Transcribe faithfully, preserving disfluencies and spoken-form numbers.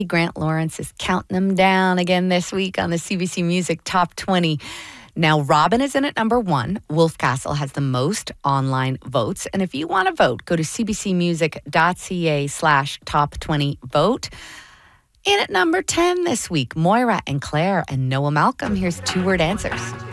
Grant Lawrence is counting them down again this week on the C B C Music Top twenty. Now, Robin is in at number one. Wolf Castle has the most online votes. And if you want to vote, go to cbcmusic.ca slash top 20 vote. In at number ten this week, Moira and Claire and Noah Malcolm. Here's two word answers.